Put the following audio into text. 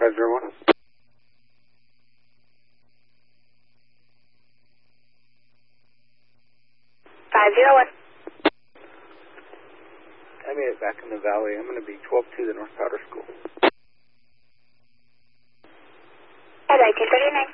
501. 501. I made it back in the valley. I'm going to be 12-2, the North Powder School. Head 1939.